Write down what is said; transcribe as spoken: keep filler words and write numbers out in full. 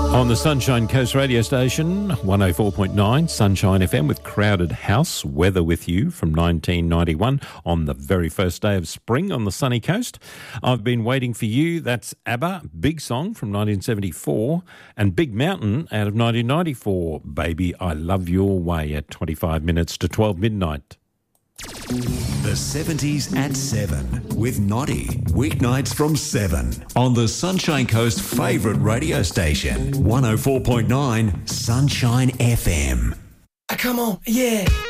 On the Sunshine Coast radio station, one oh four point nine, Sunshine F M with Crowded House, weather with you from nineteen ninety-one on the very first day of spring on the sunny coast. I've been waiting for you. That's ABBA, Big Song from nineteen seventy-four, and Big Mountain out of nineteen ninety-four, Baby I Love Your Way at twenty-five minutes to twelve midnight. The seventies at seven with Noddy. Weeknights from seven on the Sunshine Coast favourite radio station, one oh four point nine Sunshine F M. Come on, yeah.